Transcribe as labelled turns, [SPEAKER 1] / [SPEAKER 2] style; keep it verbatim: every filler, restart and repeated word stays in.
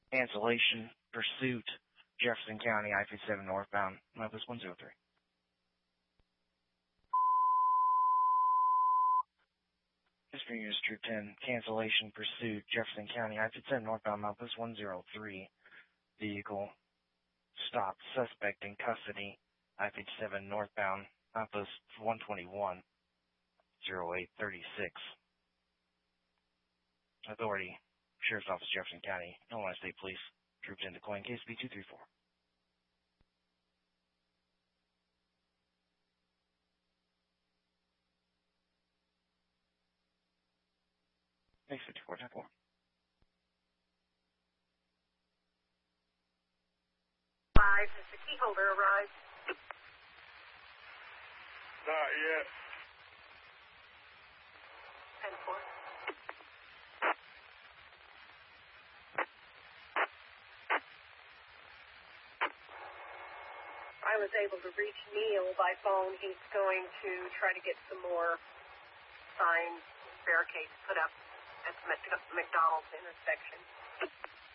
[SPEAKER 1] Cancellation, pursuit, Jefferson County, I fifty-seven northbound, Memphis one zero three. History News Troop ten, cancellation, pursuit, Jefferson County, I fifty-seven northbound, Memphis one zero three. Vehicle stopped, suspect in custody, I fifty-seven northbound, Memphis one twenty-one, zero eight thirty-six. Authority, Sheriff's Office, Jefferson County, Illinois State Police, Troop ten to coin, case B two three four. Case fifty-four ten four.
[SPEAKER 2] Five, has the key holder arrived?
[SPEAKER 3] Not yet.
[SPEAKER 2] ten four. I was able to reach Neil by phone. He's going to try to get some more signs, barricades put up at the McDonald's intersection.